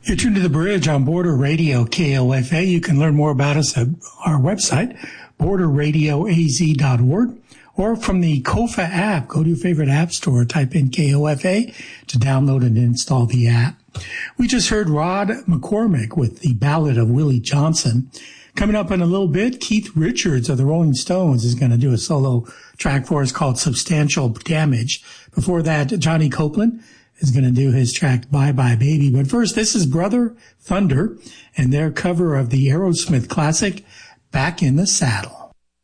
You're tuned to The Bridge on Border Radio KOFA. You can learn more about us at our website, borderradioaz.org, or from the KOFA app. Go to your favorite app store, type in KOFA to download and install the app. We just heard Rod McCormick with the Ballad of Willie Johnson. Coming up in a little bit, Keith Richards of the Rolling Stones is going to do a solo track for us called Substantial Damage. Before that, Johnny Copeland is going to do his track Bye Bye Baby. But first, this is Brother Thunder and their cover of the Aerosmith classic Back in the Saddle.